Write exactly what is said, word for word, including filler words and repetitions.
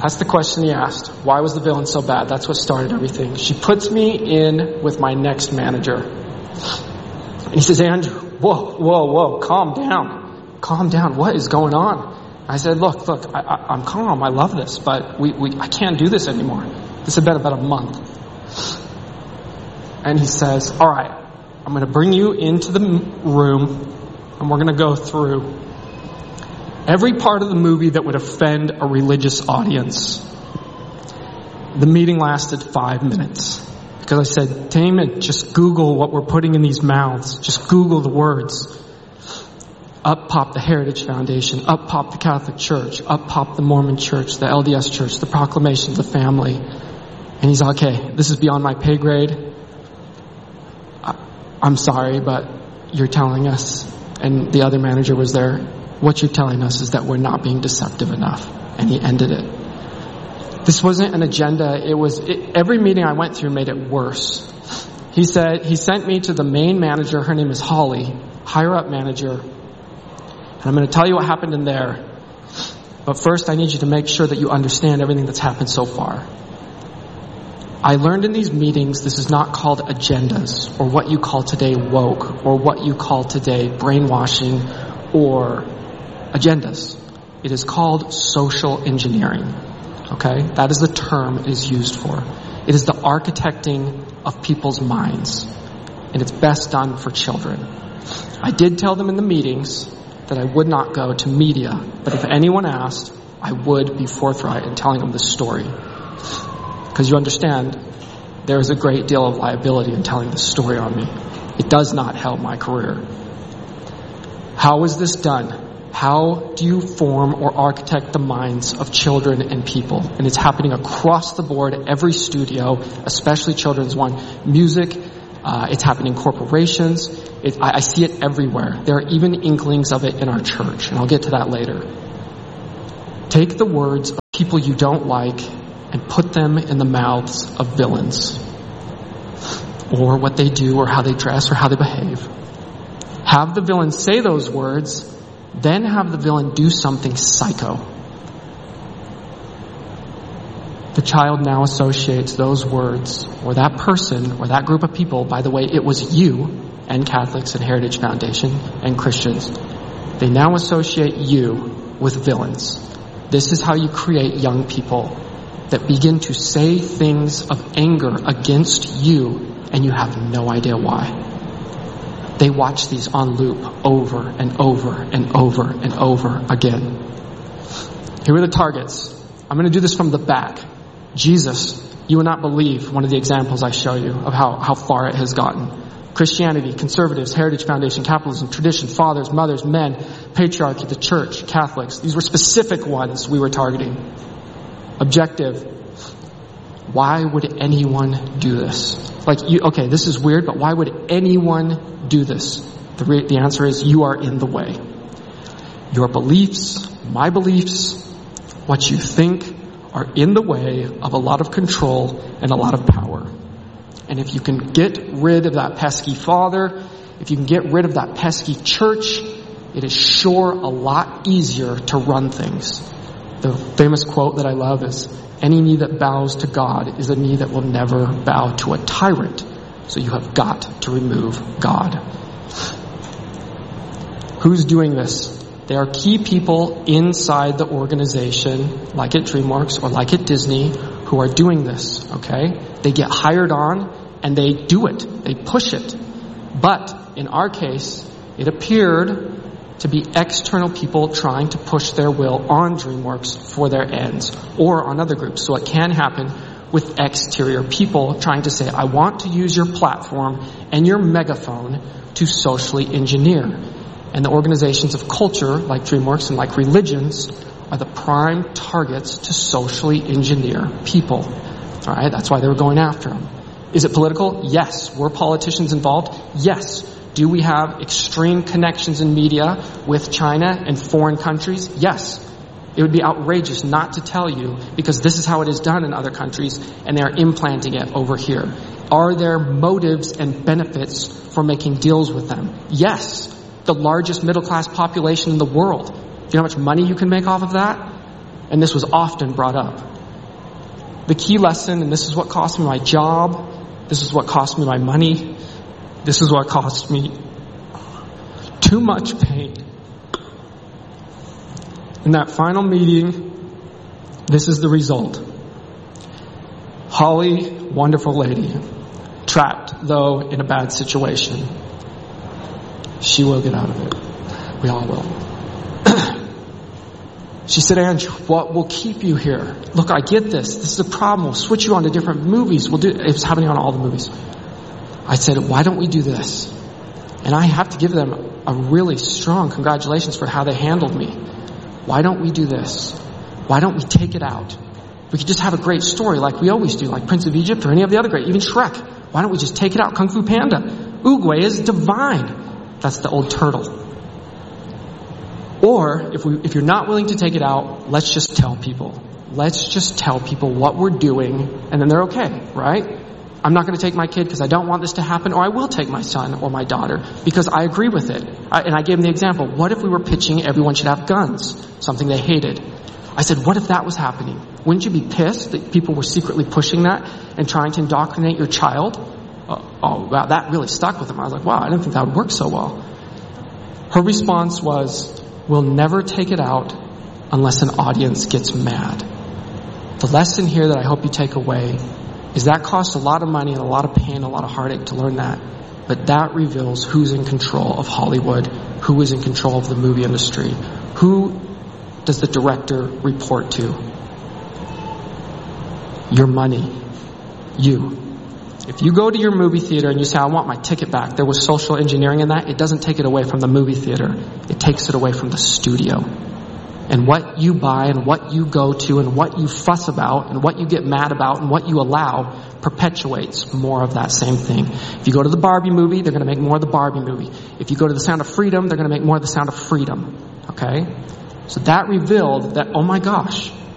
That's the question he asked. Why was the villain so bad? That's what started everything. She puts me in with my next manager. And he says, Andrew, whoa, whoa, whoa, calm down. Calm down. What is going on? I said, look, look, I, I, I'm calm. I love this, but we, we, I can't do this anymore. This has been about a month. And he says, all right, I'm going to bring you into the room and we're going to go through every part of the movie that would offend a religious audience. The meeting lasted five minutes because I said, Damon, just Google what we're putting in these mouths. Just Google the words. Up popped the Heritage Foundation. Up popped the Catholic Church. Up popped the Mormon Church, the L D S Church, the Proclamation of the Family. And he's like, okay, this is beyond my pay grade. I, I'm sorry, but you're telling us, and the other manager was there, what you're telling us is that we're not being deceptive enough. And he ended it. This wasn't an agenda. It was, it, every meeting I went through made it worse. He said, he sent me to the main manager. Her name is Holly, higher up manager. And I'm going to tell you what happened in there. But first, I need you to make sure that you understand everything that's happened so far. I learned in these meetings this is not called agendas or what you call today woke or what you call today brainwashing or agendas. It is called social engineering. Okay? That is the term it is used for. It is the architecting of people's minds. And it's best done for children. I did tell them in the meetings that I would not go to media, but if anyone asked, I would be forthright in telling them the story. Because you understand, there is a great deal of liability in telling this story on me. It does not help my career. How is this done? How do you form or architect the minds of children and people? And it's happening across the board, every studio, especially children's one. Music, uh, it's happening in corporations. It, I, I see it everywhere. There are even inklings of it in our church, and I'll get to that later. Take the words of people you don't like and put them in the mouths of villains, or what they do, or how they dress, or how they behave. Have the villain say those words, then have the villain do something psycho. The child now associates those words, or that person, or that group of people. By the way, it was you, and Catholics, and Heritage Foundation, and Christians. They now associate you with villains. This is how you create young people that begin to say things of anger against you, and you have no idea why. They watch these on loop over and over and over and over again. Here are the targets. I'm going to do this from the back. Jesus, you would not believe one of the examples I show you of how, how far it has gotten. Christianity, conservatives, Heritage Foundation, capitalism, tradition, fathers, mothers, men, patriarchy, the church, Catholics. These were specific ones we were targeting. Objective. Why would anyone do this? Like, you, okay, this is weird, but why would anyone do this? The, re- the answer is you are in the way. Your beliefs, my beliefs, what you think are in the way of a lot of control and a lot of power. And if you can get rid of that pesky father, if you can get rid of that pesky church, it is sure a lot easier to run things. The famous quote that I love is, any knee that bows to God is a knee that will never bow to a tyrant. So you have got to remove God. Who's doing this? There are key people inside the organization, like at DreamWorks or like at Disney, who are doing this, okay? They get hired on and they do it. They push it. But in our case, it appeared to be external people trying to push their will on DreamWorks for their ends, or on other groups. So it can happen with exterior people trying to say, I want to use your platform and your megaphone to socially engineer. And the organizations of culture, like DreamWorks and like religions, are the prime targets to socially engineer people. All right, that's why they were going after them. Is it political? Yes. Were politicians involved? Yes. Do we have extreme connections in media with China and foreign countries? Yes. It would be outrageous not to tell you, because this is how it is done in other countries, and they are implanting it over here. Are there motives and benefits for making deals with them? Yes. The largest middle-class population in the world. Do you know how much money you can make off of that? And this was often brought up. The key lesson, and this is what cost me my job, this is what cost me my money, this is what cost me too much pain. In that final meeting, this is the result. Holly, wonderful lady, trapped, though, in a bad situation. She will get out of it. We all will. She said, Andrew, what will keep you here? Look, I get this. This is a problem. We'll switch you on to different movies. We'll do it. It was happening on all the movies. I said, why don't we do this? And I have to give them a really strong congratulations for how they handled me. Why don't we do this? Why don't we take it out? We could just have a great story like we always do, like Prince of Egypt or any of the other great, even Shrek. Why don't we just take it out? Kung Fu Panda. Oogway is divine. That's the old turtle. Or, if we, if you're not willing to take it out, let's just tell people. Let's just tell people what we're doing, and then they're okay, right? I'm not going to take my kid because I don't want this to happen, or I will take my son or my daughter because I agree with it. I, and I gave them the example. What if we were pitching everyone should have guns? Something they hated. I said, what if that was happening? Wouldn't you be pissed that people were secretly pushing that and trying to indoctrinate your child? Uh, oh, wow, that really stuck with them. I was like, wow, I didn't think that would work so well. Her response was, we'll never take it out unless an audience gets mad. The lesson here that I hope you take away is that costs a lot of money and a lot of pain, a lot of heartache to learn that. But that reveals who's in control of Hollywood, who is in control of the movie industry. Who does the director report to? Your money. You. If you go to your movie theater and you say, I want my ticket back, there was social engineering in that, it doesn't take it away from the movie theater. It takes it away from the studio. And what you buy and what you go to and what you fuss about and what you get mad about and what you allow perpetuates more of that same thing. If you go to the Barbie movie, they're going to make more of the Barbie movie. If you go to the Sound of Freedom, they're going to make more of the Sound of Freedom. Okay? So that revealed that, oh my gosh,